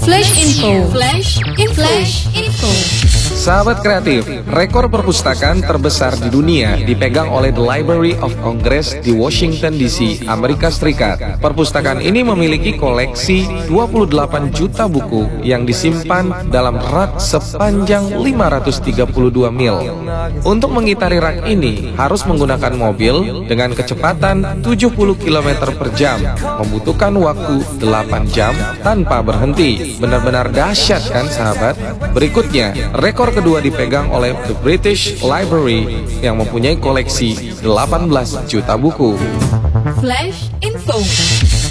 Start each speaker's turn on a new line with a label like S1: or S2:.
S1: Flash Info. Flash Info. Flash Info.
S2: Sahabat kreatif, rekor perpustakaan terbesar di dunia dipegang oleh The Library of Congress di Washington DC, Amerika Serikat. Perpustakaan ini memiliki koleksi 28 juta buku yang disimpan dalam rak sepanjang 532 mil. Untuk mengitari rak ini harus menggunakan mobil dengan kecepatan 70 km per jam, membutuhkan waktu 8 jam tanpa berhenti. Benar-benar dahsyat kan sahabat? Berikutnya, rekor kedua dipegang oleh The British Library yang mempunyai koleksi 18 juta buku.
S1: Flash Info.